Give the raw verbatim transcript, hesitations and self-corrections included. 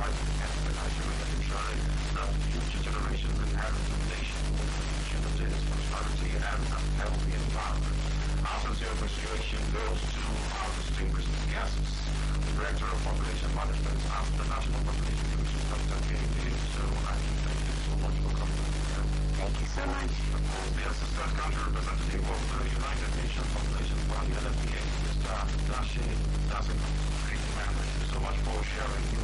fight against the nation and ensure that future generations inherit a nation with opportunities, prosperity, and a healthy environment. Our sincere appreciation goes to our distinguished guests, the Director of Population Management at the National Population Commission, Doctor Katie. So I thank you so much for coming. Thank you so much. The Assistant Country Representative of the United Nations Population Fund, U N F P A, Mister Dashi Dasin. Thank you so much for sharing